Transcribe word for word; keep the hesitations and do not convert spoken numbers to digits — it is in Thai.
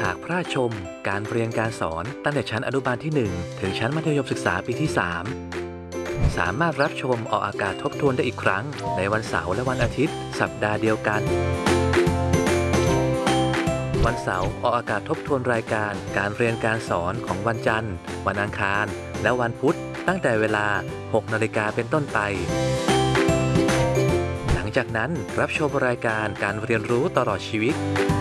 หากพลาดชมการเรียนการสอนตั้งแต่ชั้นอนุบาลที่ หนึ่ง ถึงชั้นมัธยมศึกษาปีที่ สาม สามารถรับชมออกอากาศทบทวนได้อีกครั้งในวันเสาร์และวันอาทิตย์สัปดาห์เดียวกันวันเสาร์ออกอากาศทบทวนรายการการเรียนการสอนของวันจันทร์วันอังคารและวันพุธตั้งแต่เวลา หกนาฬิกาเป็นต้นไปหลังจากนั้นรับชมรายการการเรียนรู้ตลอดชีวิต